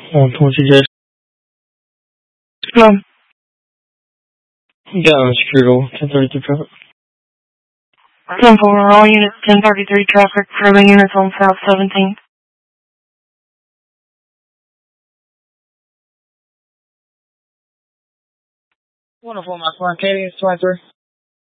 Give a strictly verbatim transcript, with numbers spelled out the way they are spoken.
one twenty J. No. You got unsecured oil, ten thirty-three traffic. ten four, all units, ten thirty-three traffic, further units on South seventeenth. Wonderful, my friend. Katie, it's twenty-three.